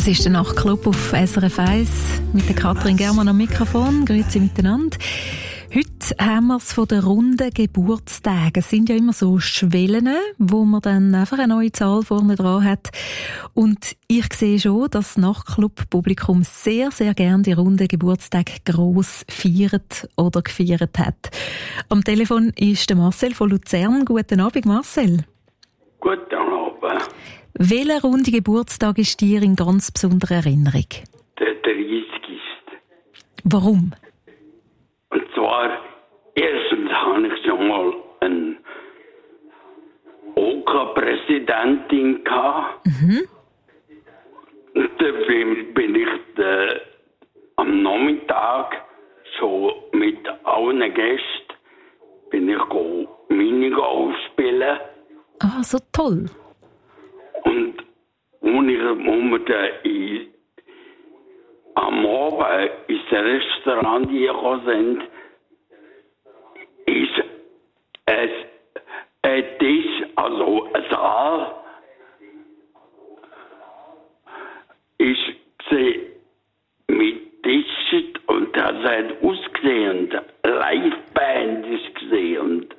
Das ist der Nachtclub auf SRF 1 mit der Katrin Germann am Mikrofon. Grüezi miteinander. Heute haben wir es von den runden Geburtstagen. Es sind ja immer so Schwellen, wo man dann einfach eine neue Zahl vorne dran hat. Und ich sehe schon, dass das Nachtclub-Publikum sehr, sehr gerne die runden Geburtstage gross feiert oder gefeiert hat. Am Telefon ist der Marcel von Luzern. Guten Abend, Marcel. Guten Abend. Welcher runde Geburtstag ist dir in ganz besonderer Erinnerung? Der 30. Warum? Und zwar, erstens habe ich schon mal eine OK-Präsidentin gehabt. Und dann bin ich am Nachmittag schon mit allen Gästen Minigo spielen. Ah, so toll. Und wo wir dann am Abend ins Restaurant gekommen sind, ist ein Tisch, also ein Saal, ist gesehen mit Tischen und das hat ausgesehen, Liveband ist gesehen.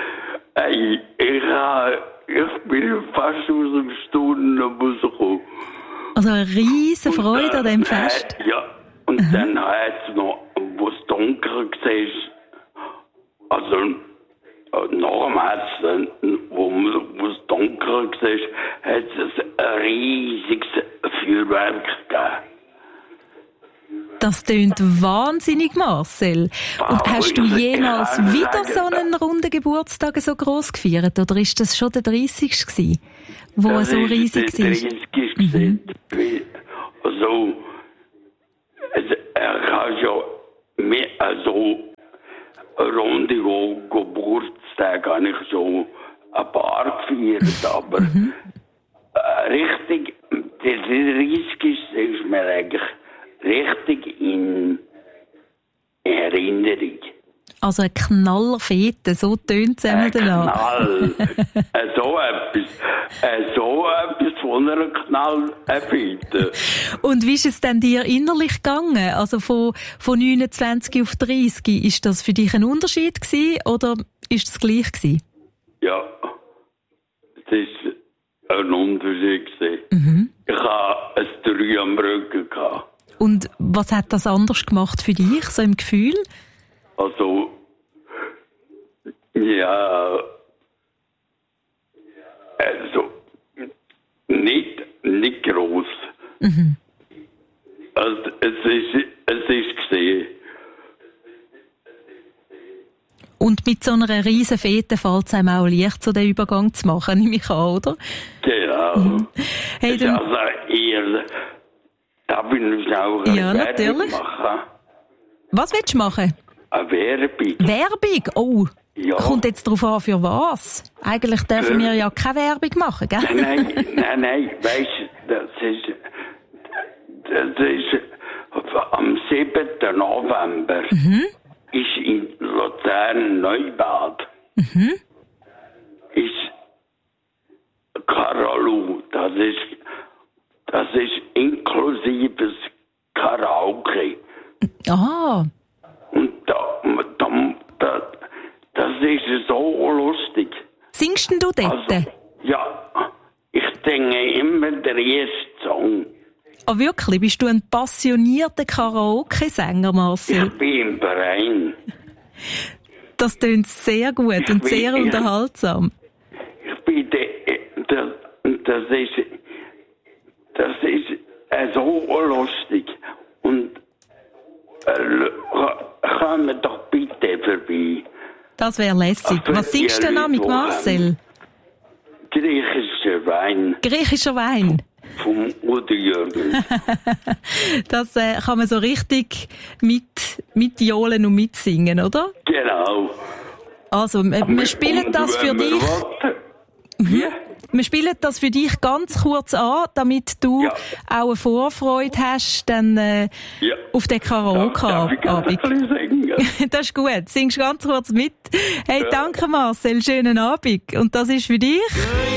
Ich bin fast aus dem Stunden rausgekommen. Also eine riesen Freude an diesem Fest. Ja, und dann hat es noch, wo es dunkel war, also nach dem Essen, wo es dunkel war, hat es ein riesiges Feuerwerk gegeben. Das tönt wahnsinnig, Marcel. Und hast du jemals wieder so einen runden Geburtstag so gross gefeiert? Oder ist das schon der 30. gewesen, wo er so riesig war? Der 30. Also, er kann schon mehr, also, runde Geburtstag habe ich schon ein paar gefeiert, aber richtig, der 30. ist mir eigentlich richtig in Erinnerung. Also eine Knallerfete, so tönt es einmal danach. So etwas von einer Knallerfete. Und wie ist es denn dir innerlich gegangen? Also von 29 auf 30, ist das für dich ein Unterschied gewesen, oder ist es gleich gewesen? Ja, es war ein Unterschied gewesen. Ich hatte ein 3 am Rücken gehabt. Und was hat das anders gemacht für dich, so im Gefühl? Also, ja, also, nicht gross. Also, es ist gesehen. Und mit so einer riesen Fete fällt es einem auch leicht, so den Übergang zu machen, nehme ich an, oder? Genau. Hey, dann... Also eher... Darf ich noch auch eine Werbung machen? Was willst du machen? Eine Werbung. Werbung? Oh, ja. Kommt jetzt darauf an, für was? Eigentlich dürfen wir ja keine Werbung machen, gell? Nein, weisst du, das ist am 7. November ist in Luzern Neubad. Ist Karalu, das ist inklusives Karaoke. Ah. Und das ist so lustig. Singst denn du dort? Also, ja, ich singe immer den ersten Song. Ah, wirklich? Bist du ein passionierter Karaoke-Sänger, Marcel? Ich bin im Verein. Das tönt sehr gut und sehr unterhaltsam. Ich bin das ist so lustig. Und kommen doch bitte vorbei. Das wäre lässig. Was singst du denn an mit Marcel? Griechischer Wein. Griechischer Wein? Vom Udo Jürgens. Das kann man so richtig mitjohlen und mitsingen, oder? Genau. Also, wir spielen das für dich. Wir spielen das für dich ganz kurz an, damit du auch eine Vorfreude hast dann, auf den Karaoke-Abend. Das ist gut. Singst ganz kurz mit. Hey, danke Marcel, schönen Abend. Und das ist für dich?